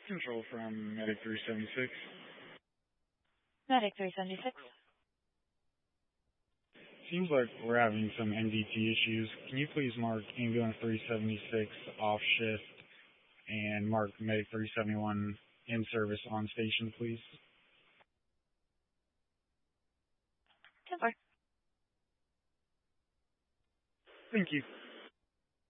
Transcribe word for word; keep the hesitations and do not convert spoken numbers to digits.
Control from Medic three seventy-six. Medic three seventy-six. Seems like we're having some N D T issues. Can you please mark Ambulance three seventy-six off shift and mark Medic three seventy-one in service on station, please? ten four. Thank you.